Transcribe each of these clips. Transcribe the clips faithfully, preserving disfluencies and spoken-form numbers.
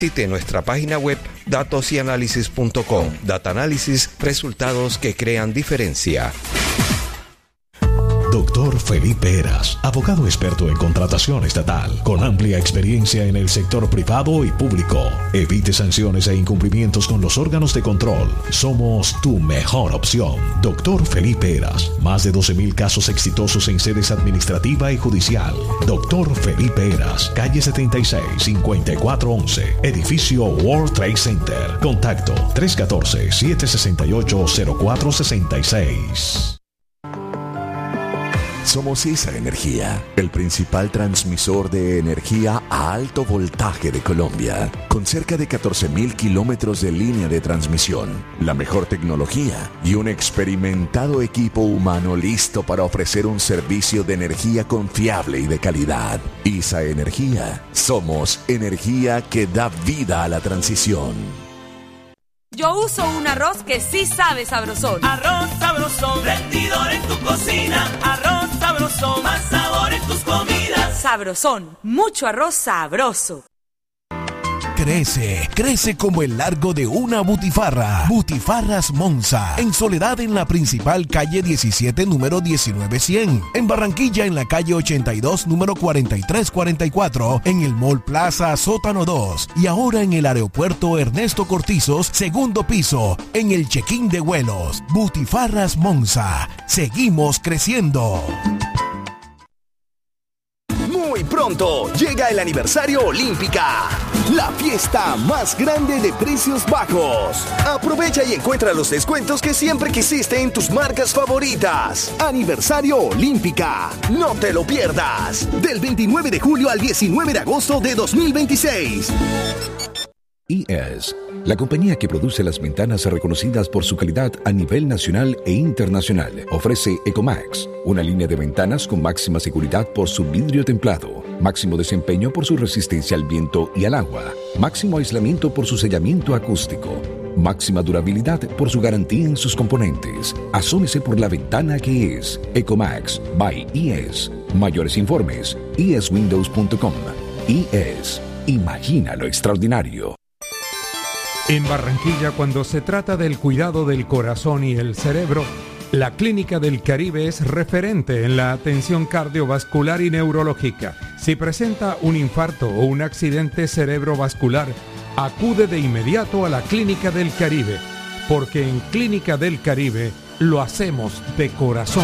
Visite nuestra página web datos y análisis punto com. Data Análisis, resultados que crean diferencia. Doctor Felipe Heras, abogado experto en contratación estatal, con amplia experiencia en el sector privado y público. Evite sanciones e incumplimientos con los órganos de control. Somos tu mejor opción. Doctor Felipe Heras, más de doce mil casos exitosos en sedes administrativa y judicial. Doctor Felipe Heras, calle setenta y seis, cincuenta y cuatro once, edificio World Trade Center. Contacto tres uno cuatro, siete seis ocho, cero cuatro seis seis. Somos esa energía, el principal transmisor de energía a alto voltaje de Colombia, con cerca de catorce mil kilómetros de línea de transmisión, la mejor tecnología y un experimentado equipo humano listo para ofrecer un servicio de energía confiable y de calidad. ISA Energía, somos energía que da vida a la transición. Yo uso un arroz que sí sabe sabrosón. Arroz sabrosón, rendidor en tu cocina. Arroz sabrosón, más sabor en tus comidas. Sabrosón, mucho arroz sabroso. Crece, crece como el largo de una butifarra. Butifarras Monza, en Soledad en la principal calle diecisiete, número diecinueve cien. En Barranquilla en la calle ochenta y dos, número cuarenta y tres cuarenta y cuatro. En el Mall Plaza Sótano dos. Y ahora en el aeropuerto Ernesto Cortizos, segundo piso, en el check-in de vuelos. Butifarras Monza, seguimos creciendo. Muy pronto llega el aniversario Olímpica, la fiesta más grande de precios bajos. Aprovecha y encuentra los descuentos que siempre quisiste en tus marcas favoritas. Aniversario Olímpica, no te lo pierdas. Del veintinueve de julio al diecinueve de agosto de dos mil veintiséis. I E S, la compañía que produce las ventanas reconocidas por su calidad a nivel nacional e internacional, ofrece Ecomax, una línea de ventanas con máxima seguridad por su vidrio templado, máximo desempeño por su resistencia al viento y al agua, máximo aislamiento por su sellamiento acústico, máxima durabilidad por su garantía en sus componentes. Asómese por la ventana que es Ecomax by I E S. Mayores informes, i e s windows punto com. I E S, imagina lo extraordinario. En Barranquilla, cuando se trata del cuidado del corazón y el cerebro, la Clínica del Caribe es referente en la atención cardiovascular y neurológica. Si presenta un infarto o un accidente cerebrovascular, acude de inmediato a la Clínica del Caribe, porque en Clínica del Caribe lo hacemos de corazón.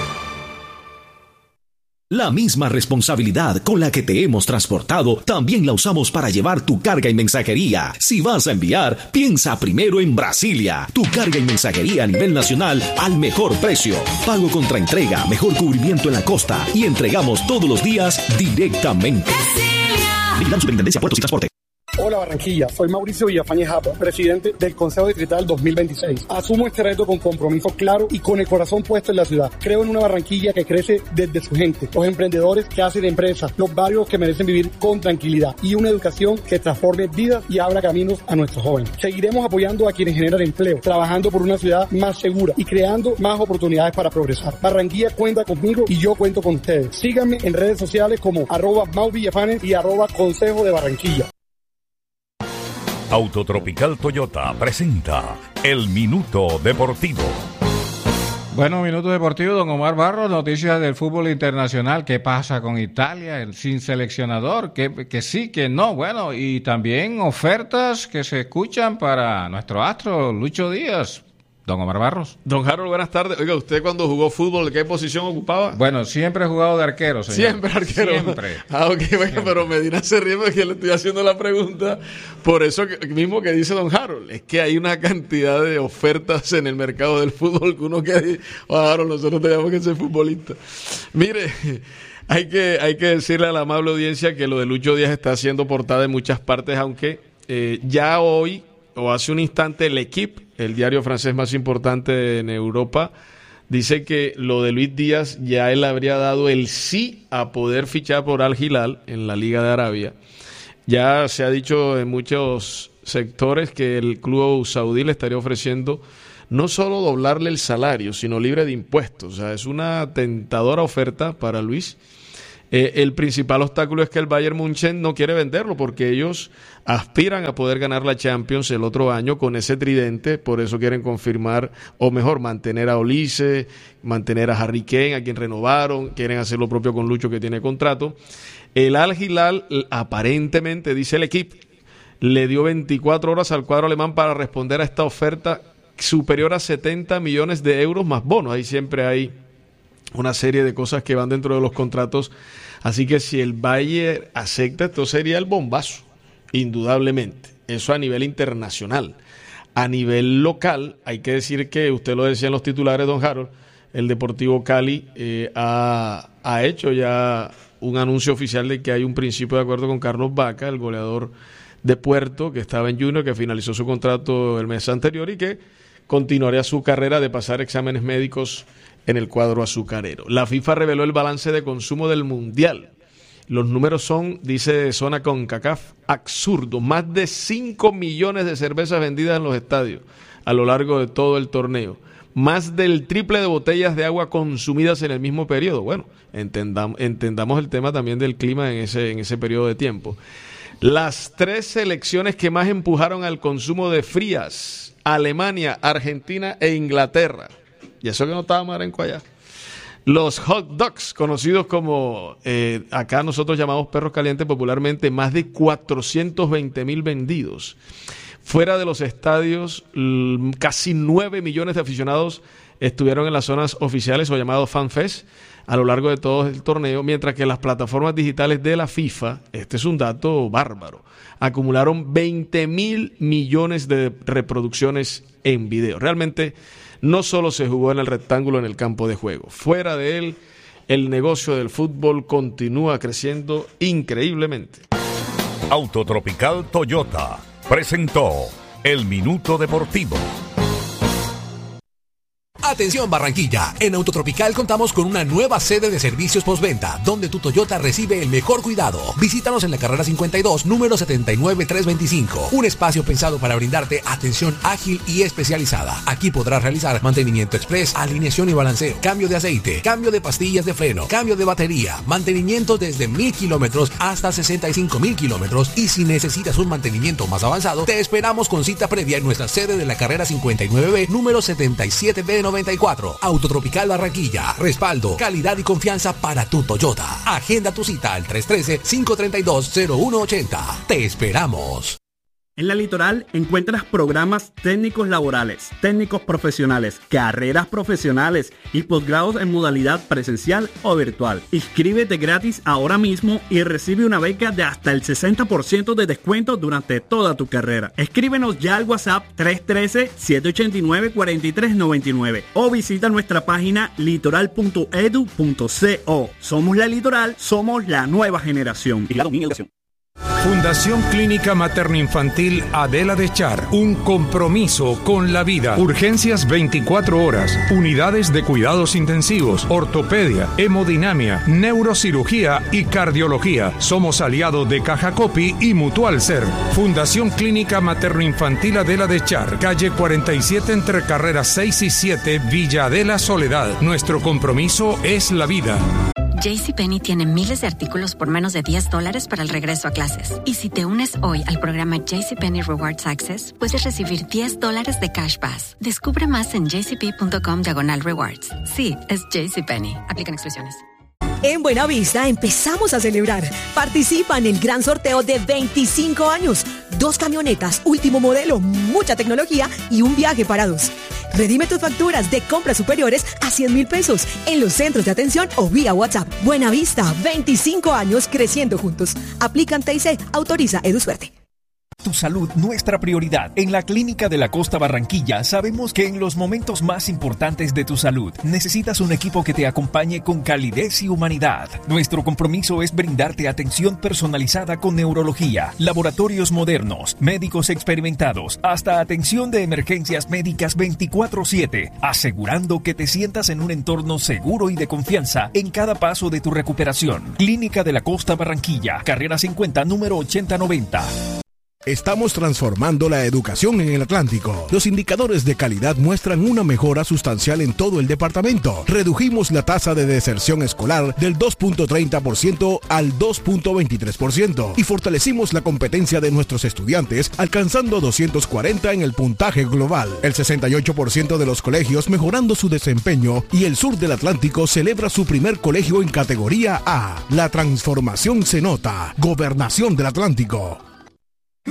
La misma responsabilidad con la que te hemos transportado, también la usamos para llevar tu carga y mensajería. Si vas a enviar, piensa primero en Brasilia. Tu carga y mensajería a nivel nacional al mejor precio. Pago contra entrega, mejor cubrimiento en la costa y entregamos todos los días directamente. Vigilando Superintendencia Puertos y Transporte. Hola Barranquilla, soy Mauricio Villafañe Japa, presidente del Consejo Distrital dos mil veintiséis. Asumo este reto con compromiso claro y con el corazón puesto en la ciudad. Creo en una Barranquilla que crece desde su gente, los emprendedores que hacen empresas, los barrios que merecen vivir con tranquilidad y una educación que transforme vidas y abra caminos a nuestros jóvenes. Seguiremos apoyando a quienes generan empleo, trabajando por una ciudad más segura y creando más oportunidades para progresar. Barranquilla cuenta conmigo y yo cuento con ustedes. Síganme en redes sociales como arroba Mau Villafanes y arroba Consejo de Barranquilla. Autotropical Toyota presenta El Minuto Deportivo. Bueno, Minuto Deportivo, don Omar Barros, noticias del fútbol internacional. ¿Qué pasa con Italia el, sin seleccionador? ¿Que, que sí, que no? Bueno, y también ofertas que se escuchan para nuestro astro, Lucho Díaz. Don Omar Barros. Don Harold, buenas tardes. Oiga, ¿usted cuando jugó fútbol, qué posición ocupaba? Bueno, siempre he jugado de arquero, señor. Siempre arquero. Siempre. Ah, ok, bueno, Siempre. Pero Medina se ríe porque le estoy haciendo la pregunta. Por eso que, mismo que dice Don Harold, es que hay una cantidad de ofertas en el mercado del fútbol que uno que oh, Harold, nosotros tenemos que ser futbolistas. Mire, hay que, hay que decirle a la amable audiencia que lo de Lucho Díaz está haciendo portada en muchas partes, aunque eh, ya hoy, o hace un instante, el Equipe, el diario francés más importante en Europa, dice que lo de Luis Díaz ya él habría dado el sí a poder fichar por Al Hilal en la Liga de Arabia. Ya se ha dicho en muchos sectores que el club saudí le estaría ofreciendo no solo doblarle el salario, sino libre de impuestos. O sea, es una tentadora oferta para Luis. Eh, el principal obstáculo es que el Bayern München no quiere venderlo porque ellos aspiran a poder ganar la Champions el otro año con ese tridente, por eso quieren confirmar, o mejor, mantener a Olise, mantener a Harry Kane, a quien renovaron, quieren hacer lo propio con Lucho, que tiene contrato. El Al Hilal, aparentemente, dice el equipo, le dio veinticuatro horas al cuadro alemán para responder a esta oferta superior a setenta millones de euros más bonos. Ahí siempre hay una serie de cosas que van dentro de los contratos, así que si el Bayern acepta, esto sería el bombazo, indudablemente. Eso a nivel internacional. A nivel local, hay que decir que, usted lo decía en los titulares, don Harold, el Deportivo Cali eh, ha, ha hecho ya un anuncio oficial de que hay un principio de acuerdo con Carlos Vaca, el goleador de Puerto, que estaba en Junior, que finalizó su contrato el mes anterior y que continuaría su carrera de pasar exámenes médicos en el cuadro azucarero. La FIFA reveló el balance de consumo del Mundial. Los números son, dice Zona CONCACAF, absurdos. Más de cinco millones de cervezas vendidas en los estadios a lo largo de todo el torneo. Más del triple de botellas de agua consumidas en el mismo periodo. Bueno, entendamos, entendamos el tema también del clima en ese, en ese periodo de tiempo. Las tres selecciones que más empujaron al consumo de frías: Alemania, Argentina e Inglaterra. Y eso que no estaba Marenco allá. Los hot dogs, conocidos como, eh, acá nosotros llamamos perros calientes popularmente, más de cuatrocientos veinte mil vendidos. Fuera de los estadios, l- casi nueve millones de aficionados estuvieron en las zonas oficiales o llamados FanFest a lo largo de todo el torneo, mientras que las plataformas digitales de la FIFA, este es un dato bárbaro, acumularon veinte mil millones de reproducciones en video. Realmente no solo se jugó en el rectángulo en el campo de juego. Fuera de él, el negocio del fútbol continúa creciendo increíblemente. Autotropical Toyota presentó El Minuto Deportivo. Atención Barranquilla, en Autotropical contamos con una nueva sede de servicios postventa, donde tu Toyota recibe el mejor cuidado. Visítanos en la carrera cincuenta y dos, número setenta y nueve mil trescientos veinticinco. Un espacio pensado para brindarte atención ágil y especializada. Aquí podrás realizar mantenimiento express, alineación y balanceo, cambio de aceite, cambio de pastillas de freno, cambio de batería, mantenimiento desde mil kilómetros hasta sesenta y cinco mil kilómetros. Y si necesitas un mantenimiento más avanzado, te esperamos con cita previa en nuestra sede de la carrera cincuenta y nueve B, número setenta y siete B noventa y cuatro. Autotropical Barranquilla. Respaldo, calidad y confianza para tu Toyota. Agenda tu cita al tres uno tres, cinco tres dos, cero uno ocho cero. Te esperamos. En la Litoral encuentras programas técnicos laborales, técnicos profesionales, carreras profesionales y posgrados en modalidad presencial o virtual. Inscríbete gratis ahora mismo y recibe una beca de hasta el sesenta por ciento de descuento durante toda tu carrera. Escríbenos ya al WhatsApp tres uno tres, siete ocho nueve, cuatro tres nueve nueve o visita nuestra página litoral punto edu punto co. Somos la Litoral, somos la nueva generación. Fundación Clínica Materno-Infantil Adela de Char, un compromiso con la vida. Urgencias veinticuatro horas, unidades de cuidados intensivos, ortopedia, hemodinamia, neurocirugía y cardiología. Somos aliados de Caja Copi y Mutual Ser. Fundación Clínica Materno-Infantil Adela de Char, calle cuarenta y siete entre carreras seis y siete, Villa Adela Soledad. Nuestro compromiso es la vida. JCPenney tiene miles de artículos por menos de diez dólares para el regreso a clases. Y si te unes hoy al programa JCPenney Rewards Access, puedes recibir diez dólares de Cash Pass. Descubre más en jcp.com diagonal rewards. Sí, es JCPenney. Aplican exclusiones. En Buenavista empezamos a celebrar. Participa en el gran sorteo de veinticinco años. Dos camionetas, último modelo, mucha tecnología y un viaje para dos. Redime tus facturas de compras superiores a cien mil pesos en los centros de atención o vía WhatsApp. Buenavista, veinticinco años creciendo juntos. Aplican T I C, autoriza EduSuerte. Tu salud, nuestra prioridad. En la Clínica de la Costa Barranquilla sabemos que en los momentos más importantes de tu salud necesitas un equipo que te acompañe con calidez y humanidad. Nuestro compromiso es brindarte atención personalizada con neurología, laboratorios modernos, médicos experimentados, hasta atención de emergencias médicas veinticuatro siete, asegurando que te sientas en un entorno seguro y de confianza en cada paso de tu recuperación. Clínica de la Costa Barranquilla, carrera cincuenta, número ochenta noventa. Estamos transformando la educación en el Atlántico. Los indicadores de calidad muestran una mejora sustancial en todo el departamento. Redujimos la tasa de deserción escolar del dos punto treinta por ciento al dos punto veintitrés por ciento y fortalecimos la competencia de nuestros estudiantes alcanzando doscientos cuarenta en el puntaje global. El sesenta y ocho por ciento de los colegios mejorando su desempeño y el sur del Atlántico celebra su primer colegio en categoría A. La transformación se nota. Gobernación del Atlántico.